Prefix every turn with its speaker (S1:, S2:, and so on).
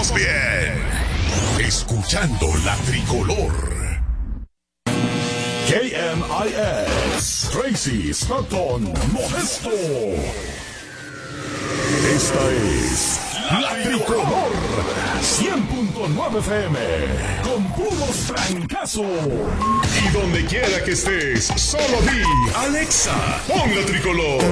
S1: pasamos bien. Escuchando la tricolor. KMIX, Tracy, Stockton, Modesto. Esta es la tricolor 100.9 FM, con puros francazos. Y donde quiera que estés, solo di Alexa, pon la tricolor.